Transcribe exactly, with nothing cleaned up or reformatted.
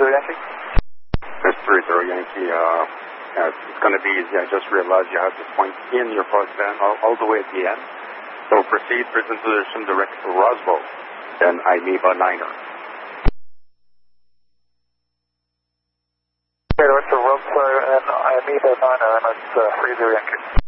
zero Yankee. It's three zero Yankee. Uh, yeah, it's going to be easy. I just realized you have the point in your broadband all, all the way at the end. So proceed, present position, direct to Roswell, then Amoeba Niner. Okay, direct to Roswell and Amoeba Niner, and that's uh, three zero Yankee.